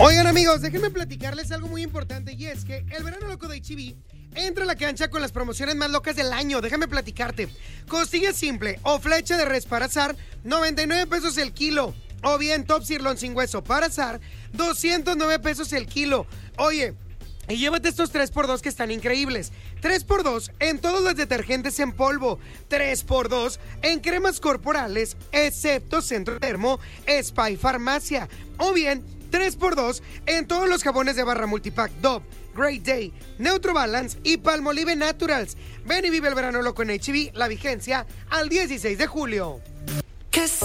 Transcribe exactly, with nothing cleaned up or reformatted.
Oigan, amigos, déjenme platicarles algo muy importante, y es que el verano loco de H E B entra a la cancha con las promociones más locas del año. Déjame platicarte. Costilla simple o flecha de res para asar, noventa y nueve pesos el kilo. O bien top sirloin sin hueso para asar, doscientos nueve pesos el kilo. Oye, y llévate estos tres por dos que están increíbles. tres por dos en todos los detergentes en polvo. tres por dos en cremas corporales, excepto Centro Termo, Spa y Farmacia. O bien, tres por dos en todos los jabones de barra multipack Dove, Great Day, Neutro Balance y Palmolive Naturals. Ven y vive el verano loco en H E B, la vigencia al dieciséis de julio.